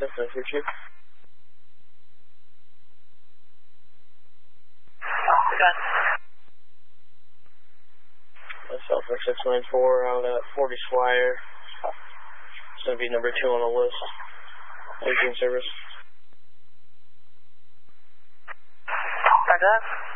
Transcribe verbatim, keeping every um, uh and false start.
System for you. Gun. Myself for six nine four out at forty Swire. It's going to be number two on the list. eighteen service. Roger that.